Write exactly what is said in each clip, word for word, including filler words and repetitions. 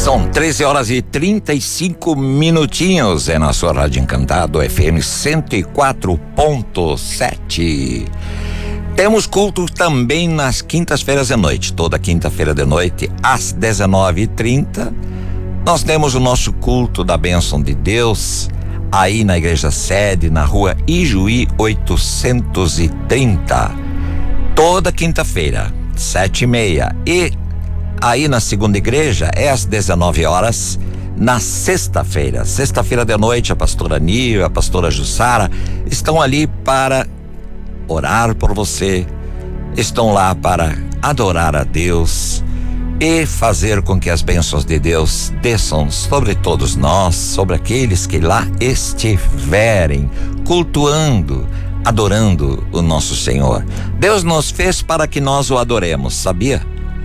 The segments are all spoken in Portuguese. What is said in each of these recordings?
São treze horas e trinta e cinco minutinhos. É na sua Rádio Encantado F M cento e quatro ponto sete. Temos culto também nas quintas-feiras de noite. Toda quinta-feira de noite, às dezenove e trinta, nós temos o nosso culto da bênção de Deus, aí na igreja sede, na rua Ijuí oitocentos e trinta. Toda quinta-feira, sete e meia. E aí na segunda igreja é às dezenove horas, na sexta-feira. Sexta-feira de noite, a pastora Nívia, a pastora Jussara estão ali para orar por você, estão lá para adorar a Deus e fazer com que as bênçãos de Deus desçam sobre todos nós, sobre aqueles que lá estiverem cultuando, adorando o nosso Senhor. Deus nos fez para que nós o adoremos, sabia?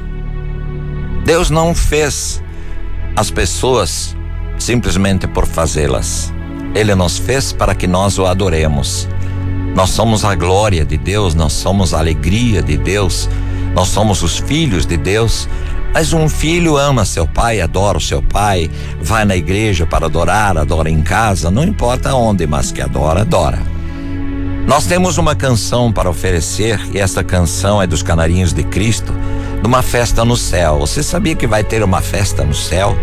Deus não fez as pessoas simplesmente por fazê-las. Ele nos fez para que nós o adoremos. Nós somos a glória de Deus, nós somos a alegria de Deus, nós somos os filhos de Deus. Mas um filho ama seu pai, adora o seu pai, vai na igreja para adorar, adora em casa, não importa onde, mas que adora, adora. Nós temos uma canção para oferecer, e esta canção é dos Canarinhos de Cristo, de uma festa no céu. Você sabia que vai ter uma festa no céu?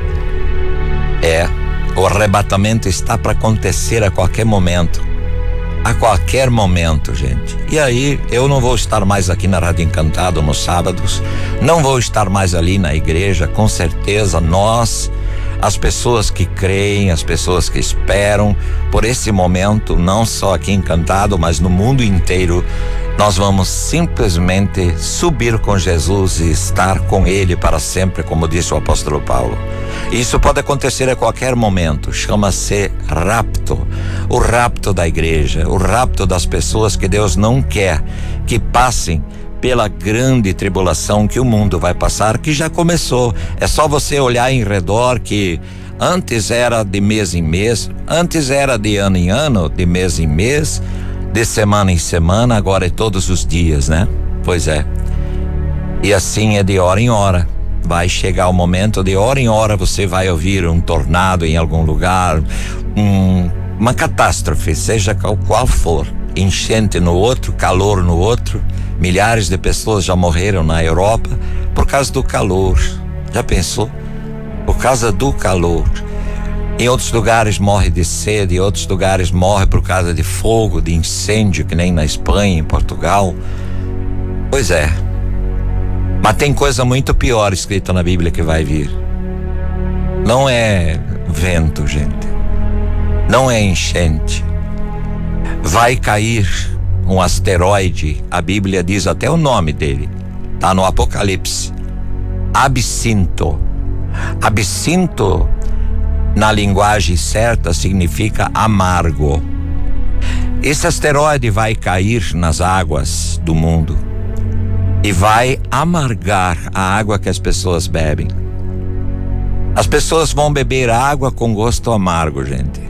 É, o arrebatamento está para acontecer a qualquer momento. A qualquer momento, gente. E aí, eu não vou estar mais aqui na Rádio Encantado nos sábados, não vou estar mais ali na igreja, com certeza. Nós, as pessoas que creem, as pessoas que esperam por esse momento, não só aqui em Encantado, mas no mundo inteiro, nós vamos simplesmente subir com Jesus e estar com Ele para sempre, como disse o apóstolo Paulo. Isso pode acontecer a qualquer momento, chama-se rapto, o rapto da igreja, o rapto das pessoas que Deus não quer que passem pela grande tribulação que o mundo vai passar, que já começou. É só você olhar em redor que antes era de mês em mês, antes era de ano em ano, de mês em mês, de semana em semana, agora é todos os dias, né? Pois é. E assim é de hora em hora. Vai chegar o momento de hora em hora você vai ouvir um tornado em algum lugar, um, uma catástrofe, seja qual, qual for, enchente no outro, calor no outro. Milhares de pessoas já morreram na Europa por causa do calor. Já pensou? Por causa do calor. Em outros lugares morre de sede, em outros lugares morre por causa de fogo, de incêndio, que nem na Espanha, em Portugal. Pois é. Mas tem coisa muito pior escrita na Bíblia que vai vir. Não é vento, gente. Não é enchente. Vai cair um asteroide, a Bíblia diz até o nome dele. Tá no Apocalipse. Absinto. Absinto, na linguagem certa, significa amargo. Esse asteroide vai cair nas águas do mundo e vai amargar a água que as pessoas bebem. As pessoas vão beber água com gosto amargo, gente.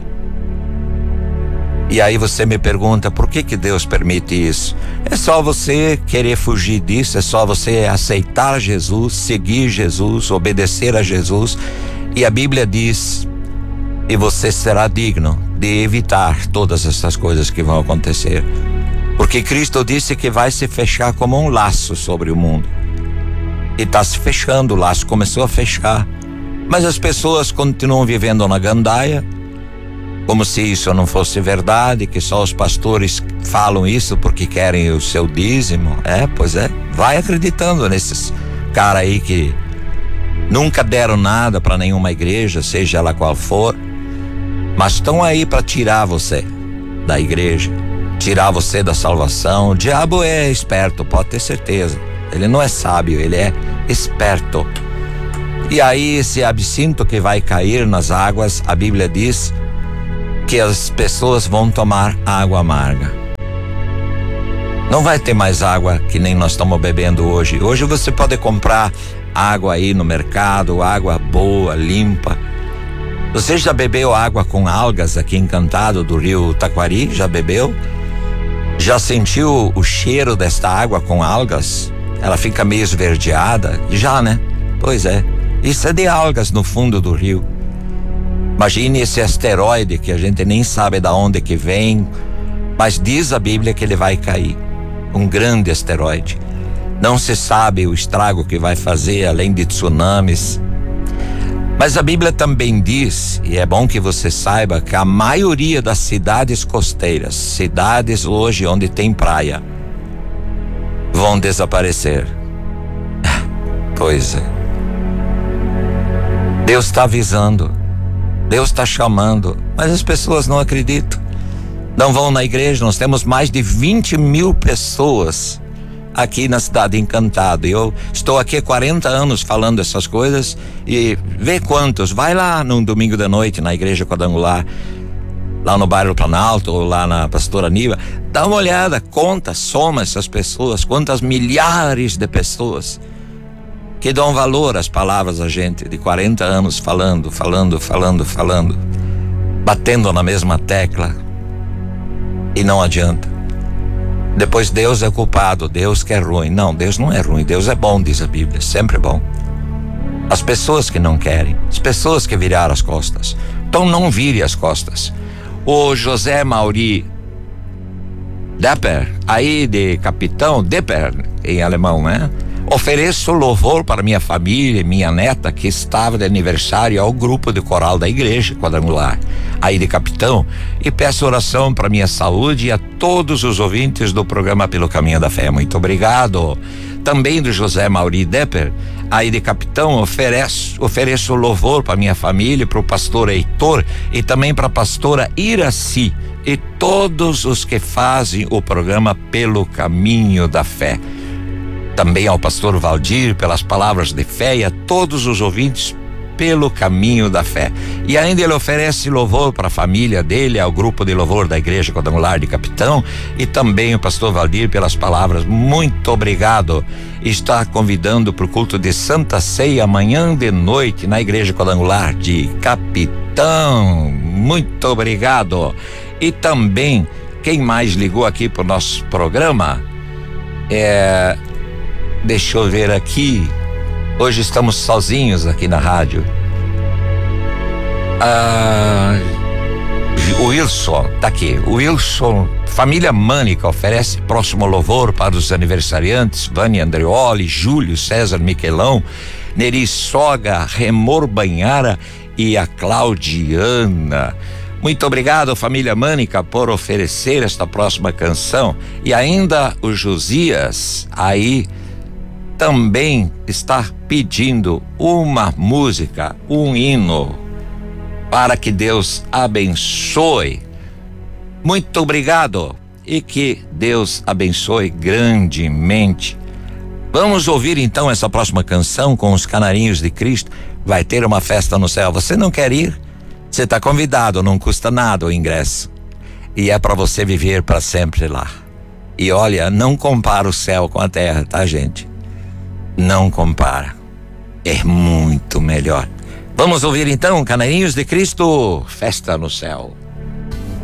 E aí você me pergunta, por que que Deus permite isso? É só você querer fugir disso, é só você aceitar Jesus, seguir Jesus, obedecer a Jesus, e a Bíblia diz, e você será digno de evitar todas essas coisas que vão acontecer. Porque Cristo disse que vai se fechar como um laço sobre o mundo. E está se fechando, o laço começou a fechar. Mas as pessoas continuam vivendo na gandaia, como se isso não fosse verdade, que só os pastores falam isso porque querem o seu dízimo. É, pois é, vai acreditando nesses caras aí que nunca deram nada para nenhuma igreja, seja ela qual for, mas estão aí para tirar você da igreja, tirar você da salvação. O diabo é esperto, pode ter certeza. Ele não é sábio, ele é esperto. E aí esse absinto que vai cair nas águas, a Bíblia diz que as pessoas vão tomar água amarga. Não vai ter mais água que nem nós estamos bebendo hoje. Hoje você pode comprar água aí no mercado, água boa, limpa. Você já bebeu água com algas aqui em Encantado do rio Taquari? Já bebeu? Já sentiu o cheiro desta água com algas? Ela fica meio esverdeada? Já, né? Pois é. Isso é de algas no fundo do rio. Imagine esse asteroide que a gente nem sabe de onde que vem, mas diz a Bíblia que ele vai cair. Um grande asteroide. Não se sabe o estrago que vai fazer, além de tsunamis. Mas a Bíblia também diz, e é bom que você saiba, que a maioria das cidades costeiras, cidades hoje onde tem praia, vão desaparecer. Pois é. Deus está avisando, Deus está chamando, mas as pessoas não acreditam, não vão na igreja. Nós temos mais de vinte mil pessoas aqui na Cidade Encantada. Eu estou aqui há quarenta anos falando essas coisas, e vê quantos. Vai lá num domingo da noite na igreja quadrangular, lá no bairro Planalto, ou lá na Pastora Niva, dá uma olhada, conta, soma essas pessoas, quantas milhares de pessoas que dão valor às palavras da gente de quarenta anos falando, falando, falando, falando, batendo na mesma tecla, e não adianta. Depois Deus é culpado, Deus que é ruim. Não, Deus não é ruim, Deus é bom, diz a Bíblia, sempre bom. As pessoas que não querem, as pessoas que viraram as costas. Então não vire as costas. O José Mauri Depper, aí de capitão, Depper em alemão, né? Ofereço louvor para minha família e minha neta que estava de aniversário ao grupo de coral da igreja quadrangular, aí de capitão, e peço oração para minha saúde e a todos os ouvintes do programa Pelo Caminho da Fé. Muito obrigado. Também do José Mauri Depper, aí de capitão, ofereço, ofereço louvor para minha família, para o pastor Heitor e também para a pastora Iraci e todos os que fazem o programa Pelo Caminho da Fé. Também ao pastor Valdir pelas palavras de fé e a todos os ouvintes pelo caminho da fé. E ainda ele oferece louvor para a família dele, ao grupo de louvor da igreja quadrangular de capitão, e também o pastor Valdir pelas palavras. Muito obrigado. Está convidando para o culto de Santa Ceia amanhã de noite na igreja quadrangular de Capitão. Muito obrigado. E também quem mais ligou aqui para o nosso programa é... Deixa eu ver aqui. Hoje estamos sozinhos aqui na rádio. Ah, o Wilson, tá aqui. O Wilson, família Mânica, oferece próximo louvor para os aniversariantes: Vânia Andreoli, Júlio César Miquelão, Neri Soga, Remor Banhara e a Claudiana. Muito obrigado, família Mânica, por oferecer esta próxima canção. E ainda o Josias aí também está pedindo uma música, um hino, para que Deus abençoe. Muito obrigado e que Deus abençoe grandemente. Vamos ouvir então essa próxima canção com os Canarinhos de Cristo. Vai ter uma festa no céu. Você não quer ir? Você está convidado, não custa nada o ingresso. E é para você viver para sempre lá. E olha, não compara o céu com a terra, tá, gente? Não compara. É muito melhor. Vamos ouvir então Canarinhos de Cristo, Festa no Céu.